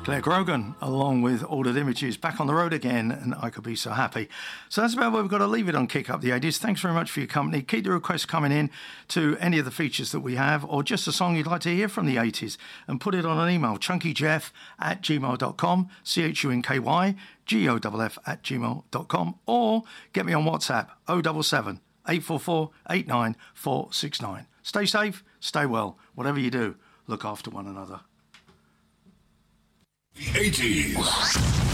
Claire Grogan, along with Altered Images, back on the road again, and I could be so happy. So that's about where we've got to leave it on Kick Up the 80s. Thanks very much for your company. Keep the requests coming in to any of the features that we have, or just a song you'd like to hear from the 80s, and put it on an email, chunkyjeff@gmail.com, chunkyjeff@gmail.com, or get me on WhatsApp, 077 844 89469. Stay safe, stay well. Whatever you do, look after one another. The 80s.